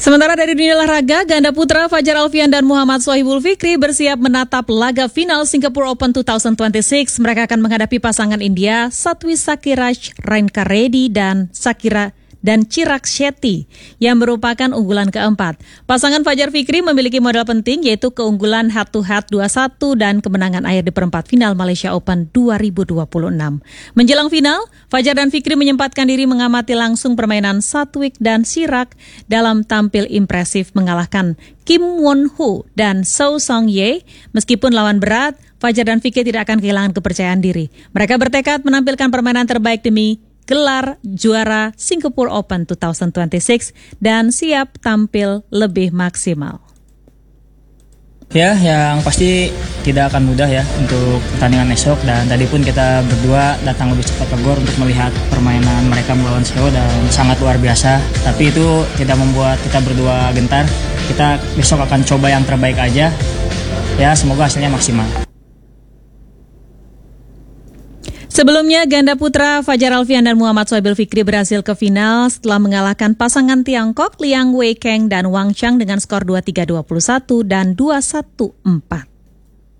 Sementara dari dunia olahraga, ganda putra Fajar Alfian dan Muhammad Sohibul Fikri bersiap menatap laga final Singapore Open 2026. Mereka akan menghadapi pasangan India Satwik Sairaj Rankireddy dan Chirag Shetty yang merupakan unggulan keempat. Pasangan Fajar Fikri memiliki modal penting yaitu keunggulan head-to-head 2-1 dan kemenangan akhir di perempat final Malaysia Open 2026. Menjelang final, Fajar dan Fikri menyempatkan diri mengamati langsung permainan Satwik dan Chirag dalam tampil impresif mengalahkan Kim Won-ho dan So Sung-ye. Meskipun lawan berat, Fajar dan Fikri tidak akan kehilangan kepercayaan diri. Mereka bertekad menampilkan permainan terbaik demi gelar juara Singapore Open 2026 dan siap tampil lebih maksimal. Ya, yang pasti tidak akan mudah ya untuk pertandingan esok, dan tadi pun kita berdua datang lebih cepat ke GOR untuk melihat permainan mereka melawan Seo dan sangat luar biasa. Tapi itu tidak membuat kita berdua gentar. Kita besok akan coba yang terbaik aja. Ya, semoga hasilnya maksimal. Sebelumnya, ganda putra Fajar Alfian dan Muhammad Sohibul Fikri berhasil ke final setelah mengalahkan pasangan Tiongkok Liang Weikeng dan Wang Chang dengan skor 2-3, 21 dan 2-1, 4.